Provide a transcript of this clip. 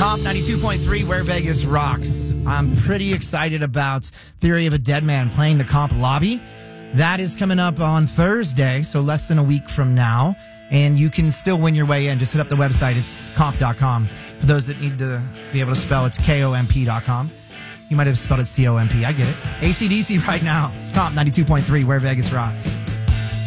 Comp 92.3, Where Vegas Rocks. I'm pretty excited about Theory of a Dead Man playing the Comp lobby. That is coming up on Thursday, so less than a week from now. And you can still win your way in. Just hit up the website. It's comp.com. For those that need to be able to spell, it's komp.com. You might have spelled it COMP. I get it. AC/DC right now. It's Comp 92.3, Where Vegas Rocks.